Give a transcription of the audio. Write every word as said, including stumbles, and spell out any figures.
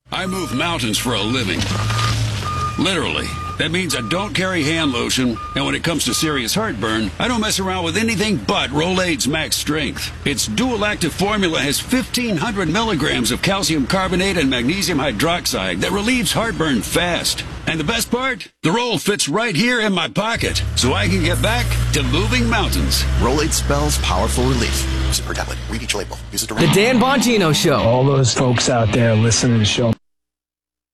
I move mountains for a living. Literally. That means I don't carry hand lotion, and when it comes to serious heartburn, I don't mess around with anything but Rolaids Max Strength. Its dual-active formula has fifteen hundred milligrams of calcium carbonate and magnesium hydroxide that relieves heartburn fast. And the best part? The roll fits right here in my pocket, so I can get back to moving mountains. Rolaids spells powerful relief. Use it per tablet. Read each label. Use it to The Dan Bongino Show. All those folks out there listening to the show.